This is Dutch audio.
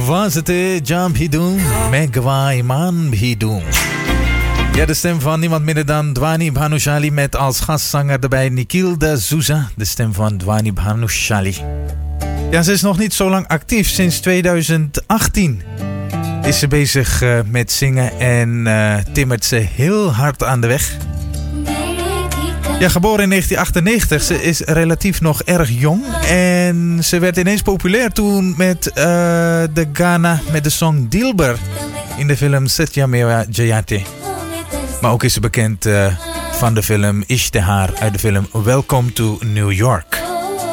was het Jam Hidung, Megwa Iman Hidung. Ja, de stem van niemand minder dan Dwani Bhanushali met als gastzanger erbij Nikhil D'Souza, de stem van Dwani Bhanushali. Ja, ze is nog niet zo lang actief. Sinds 2018 is ze bezig met zingen en timmert ze heel hard aan de weg. Ja, geboren in 1998. Ze is relatief nog erg jong. En ze werd ineens populair toen met de Ghana met de song Dilbar in de film Satyameva Jayate. Maar ook is ze bekend van de film Ishtihar uit de film Welcome to New York.